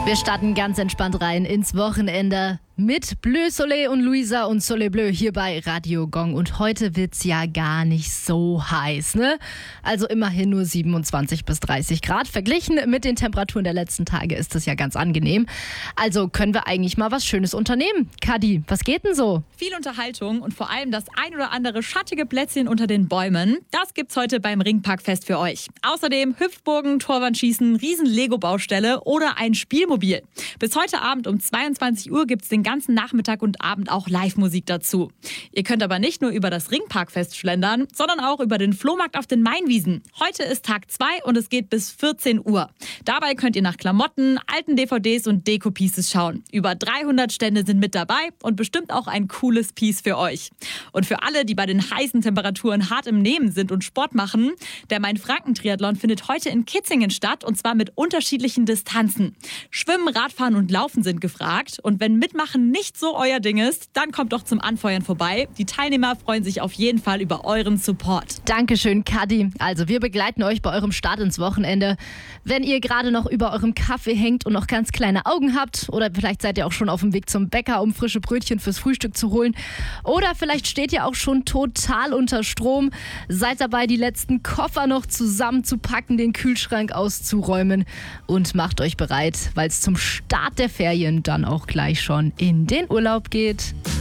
Wir starten ganz entspannt rein ins Wochenende mit Bleu Soleil und Luisa und Soleil Bleu hier bei Radio Gong. Und heute wird's ja gar nicht so heiß, ne? Also immerhin nur 27 bis 30 Grad. Verglichen mit den Temperaturen der letzten Tage ist das ja ganz angenehm. Also können wir eigentlich mal was Schönes unternehmen. Kadi, was geht denn so? Viel Unterhaltung und vor allem das ein oder andere schattige Plätzchen unter den Bäumen. Das gibt's heute beim Ringparkfest für euch. Außerdem Hüpfburgen, Torwandschießen, Riesen-Lego-Baustelle oder ein Spielmobil. Bis heute Abend um 22 Uhr gibt's den ganzen Nachmittag und Abend auch Live-Musik dazu. Ihr könnt aber nicht nur über das Ringparkfest schlendern, sondern auch über den Flohmarkt auf den Mainwiesen. Heute ist Tag 2 und es geht bis 14 Uhr. Dabei könnt ihr nach Klamotten, alten DVDs und Deko-Pieces schauen. Über 300 Stände sind mit dabei und bestimmt auch ein cooles Piece für euch. Und für alle, die bei den heißen Temperaturen hart im Nehmen sind und Sport machen, der Main-Franken-Triathlon findet heute in Kitzingen statt und zwar mit unterschiedlichen Distanzen. Schwimmen, Radfahren und Laufen sind gefragt. Und wenn Mitmachen nicht so euer Ding ist, dann kommt doch zum Anfeuern vorbei. Die Teilnehmer freuen sich auf jeden Fall über euren Support. Dankeschön, Kadi. Also wir begleiten euch bei eurem Start ins Wochenende. Wenn ihr gerade noch über eurem Kaffee hängt und noch ganz kleine Augen habt oder vielleicht seid ihr auch schon auf dem Weg zum Bäcker, um frische Brötchen fürs Frühstück zu holen oder vielleicht steht ihr auch schon total unter Strom, seid dabei, die letzten Koffer noch zusammenzupacken, den Kühlschrank auszuräumen und macht euch bereit, weil es zum Start der Ferien dann auch gleich schon in den Urlaub geht.